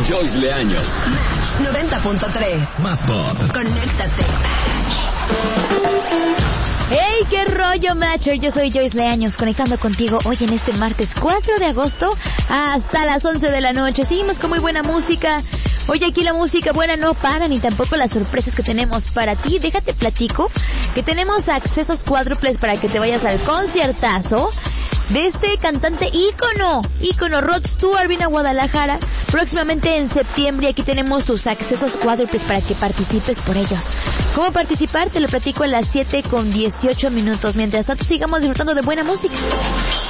Joyce Leaños. 90.3. Más pop. Conéctate. ¡Hey! ¡Qué rollo, Matcher! Yo soy Joyce Leaños, conectando contigo hoy en este martes 4 de agosto hasta las 11 de la noche. Seguimos con muy buena música. Oye, aquí la música buena no para, ni tampoco las sorpresas que tenemos para ti. Déjate platico que tenemos accesos cuádruples para que te vayas al conciertazo de este cantante ícono Rod Stewart viene a Guadalajara próximamente en septiembre. Aquí tenemos tus accesos cuádruples para que participes por ellos. ¿Cómo participar? Te lo platico a las 7:18. Mientras tanto, sigamos disfrutando de buena música.